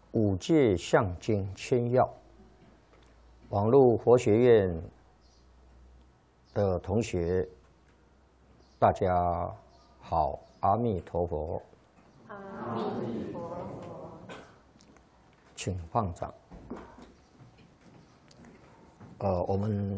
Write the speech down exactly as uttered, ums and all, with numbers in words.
五戒相经千要，网络佛学院的同学，大家好，阿弥陀佛。 阿弥陀佛。 请放掌。呃，我们